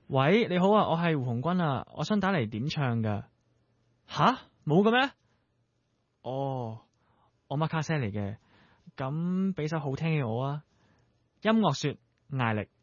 喂，你好啊，我係胡鴻鈞啊，我想打嚟點唱噶。吓，冇嘅咩？哦，我乜卡西嚟嘅，咁俾首好聽嘅我啊。音樂說艾力。